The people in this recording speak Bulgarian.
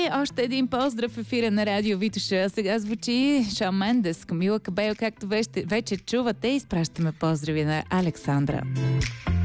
още един поздрав в ефира на Радио Витоша. Сега звучи Шон Мендес, Камила Кабело, както вече чувате. Изпращаме поздрави на Александра.